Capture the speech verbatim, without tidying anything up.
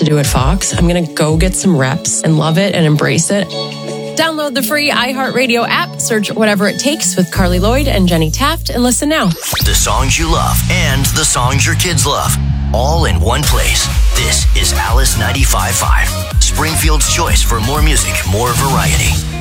do at Fox. I'm going to go get some reps and love it and embrace it. Download the free iHeartRadio app, search Whatever It Takes with Carly Lloyd and Jenny Taft, and listen now. The songs you love and the songs your kids love, all in one place. This is Alice ninety-five point five, Springfield's choice for more music, more variety.